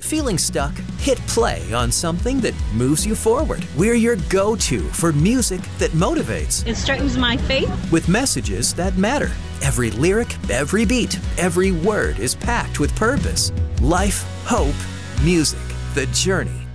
Feeling stuck? Hit play on something that moves you forward. We're your go-to for music that motivates. It strengthens my faith. With messages that matter. Every lyric, every beat, every word is packed with purpose. Life, hope, music. The Journey.